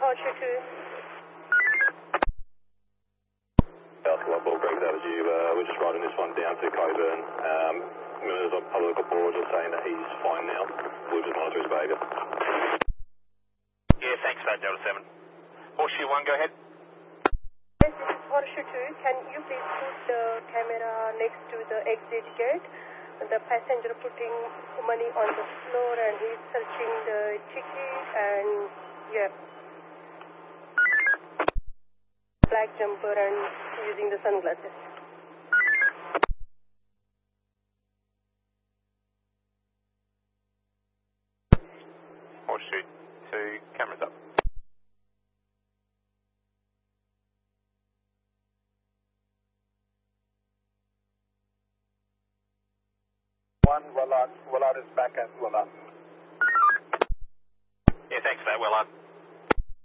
Horseshoe 2. Alpha 1 Ball Break, that was you. We're just riding this one down to Coburn. There's a public report just saying that he's fine now. We'll just monitor his behaviour. Yeah, thanks for that, Delta 7. Horseshoe 1, go ahead. Yes, this is Horseshoe 2. Can you please put the camera next to the exit gate? The passenger putting money on the floor and he's searching the ticket and yeah. Black jumper and using the sunglasses. Horseshoe 2, cameras up. Willard is back at Willard. Yeah, thanks for that, Willard.